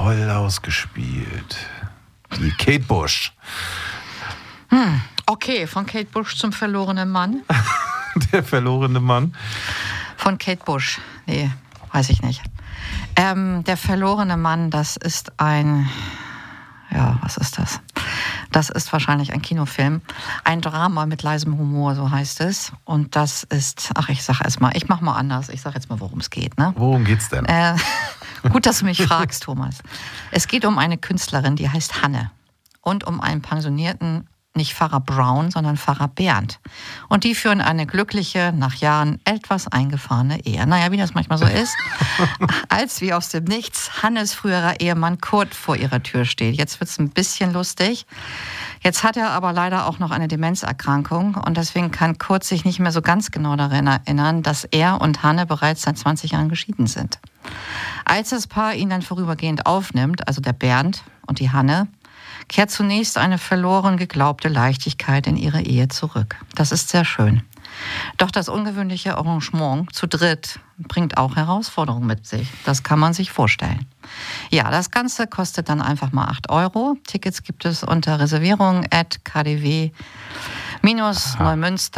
toll ausgespielt. Die Kate Bush. Okay, von Kate Bush zum verlorenen Mann. Der verlorene Mann. Von Kate Bush. Nee, weiß ich nicht. Der verlorene Mann, das ist ein... Ja, was ist das? Das ist wahrscheinlich ein Kinofilm. Ein Drama mit leisem Humor, so heißt es. Und das ist... Ach, ich mach mal anders. Ich sag jetzt mal, worum es geht. Ne? Worum geht's denn? Gut, dass du mich fragst, Thomas. Es geht um eine Künstlerin, die heißt Hanne. Und um einen pensionierten, nicht Pfarrer Brown, sondern Pfarrer Bernd. Und die führen eine glückliche, nach Jahren etwas eingefahrene Ehe. Naja, wie das manchmal so ist. Als wie aus dem Nichts Hannes früherer Ehemann Kurt vor ihrer Tür steht. Jetzt wird's ein bisschen lustig. Jetzt hat er aber leider auch noch eine Demenzerkrankung. Und deswegen kann Kurt sich nicht mehr so ganz genau daran erinnern, dass er und Hanne bereits seit 20 Jahren geschieden sind. Als das Paar ihn dann vorübergehend aufnimmt, also der Bernd und die Hanne, kehrt zunächst eine verloren geglaubte Leichtigkeit in ihre Ehe zurück. Das ist sehr schön. Doch das ungewöhnliche Arrangement zu dritt bringt auch Herausforderungen mit sich. Das kann man sich vorstellen. Ja, das Ganze kostet dann einfach mal 8 €. Tickets gibt es unter Reservierung @kdw-neumünster